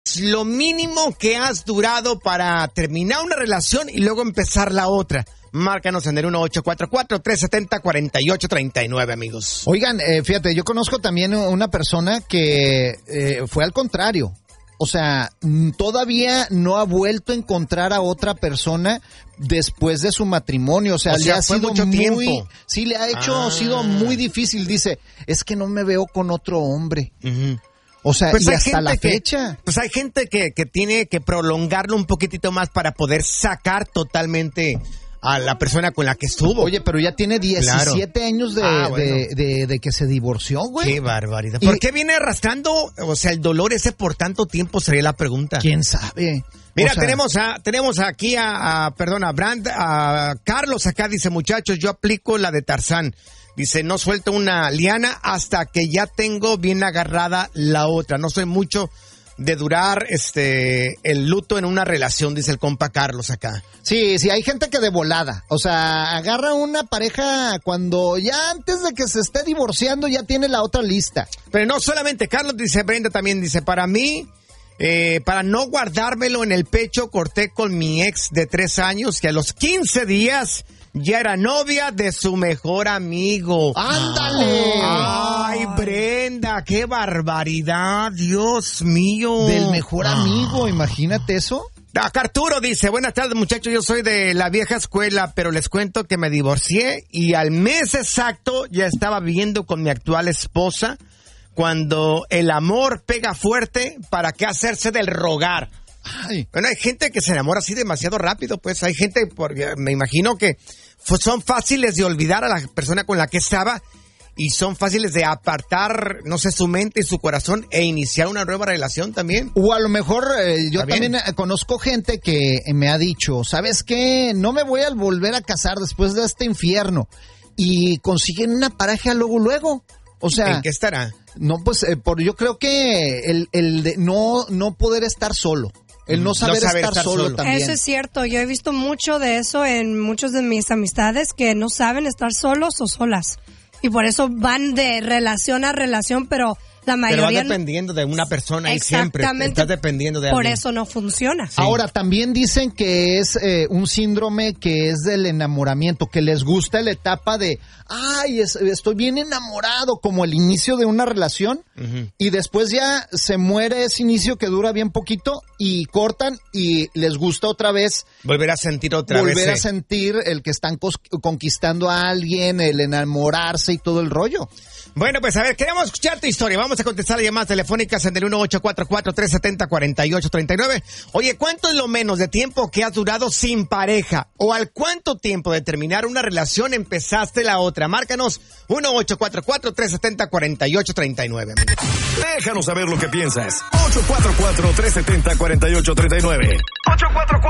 Lo mínimo que has durado para terminar una relación y luego empezar la otra. Márcanos en el 1844-370-4839, amigos. Oigan, fíjate, yo conozco también una persona que fue al contrario. O sea, todavía no ha vuelto a encontrar a otra persona después de su matrimonio. O sea le ha sido mucho tiempo. Sí, le ha sido muy difícil. Dice, es que no me veo con otro hombre. Uh-huh. O sea, pues y hasta la fecha. Pues hay gente que tiene que prolongarlo un poquitito más para poder sacar totalmente a la persona con la que estuvo. Oye, pero ya tiene 17 años de que se divorció, güey. Qué barbaridad. ¿Por qué viene arrastrando, o sea, el dolor ese por tanto tiempo? Sería la pregunta. ¿Quién sabe? Mira, tenemos aquí a Carlos acá, dice, muchachos, yo aplico la de Tarzán. Dice, no suelto una liana hasta que ya tengo bien agarrada la otra. No soy mucho de durar el luto en una relación, dice el compa Carlos acá. Sí, hay gente que de volada, o sea, agarra una pareja cuando ya antes de que se esté divorciando ya tiene la otra lista. Pero no solamente Carlos, dice Brenda también, dice, para mí, para no guardármelo en el pecho, corté con mi ex de 3 años que a los 15 días ya era novia de su mejor amigo. ¡Ándale! ¡Ay, Brenda! ¡Qué barbaridad! ¡Dios mío! Del mejor amigo, imagínate eso. Arturo dice, buenas tardes, muchachos, yo soy de la vieja escuela, pero les cuento que me divorcié y al mes exacto ya estaba viviendo con mi actual esposa. Cuando el amor pega fuerte, ¿para qué hacerse del rogar? Ay. Bueno, hay gente que se enamora así demasiado rápido, pues hay gente, porque me imagino que son fáciles de olvidar a la persona con la que estaba y son fáciles de apartar, no sé, su mente y su corazón e iniciar una nueva relación también. O a lo mejor yo también conozco gente que me ha dicho, ¿sabes qué? No me voy a volver a casar después de este infierno, y consiguen una pareja luego. O sea, ¿en qué estará? No, pues yo creo que el de no poder estar solo. El no saber estar solo también. Eso es cierto. Yo he visto mucho de eso en muchos de mis amistades que no saben estar solos o solas. Y por eso van de relación a relación, pero la mayoría... Pero vas dependiendo de una persona y siempre estás dependiendo de alguien. Por eso no funciona. Sí. Ahora, también dicen que es un síndrome que es del enamoramiento, que les gusta la etapa de, ay, estoy bien enamorado, como el inicio de una relación, uh-huh. Y después ya se muere ese inicio que dura bien poquito y cortan y les gusta otra vez. Volver a sentir otra vez. Volver a sentir el que están conquistando a alguien, el enamorarse y todo el rollo. Bueno, pues a ver, queremos escuchar tu historia. Vamos a contestar las llamadas telefónicas en el 1844-370-4839. Oye, ¿cuánto es lo menos de tiempo que has durado sin pareja? ¿O al cuánto tiempo de terminar una relación empezaste la otra? Márcanos 1844-370-4839. Déjanos saber lo que piensas. 844-370-4839. 844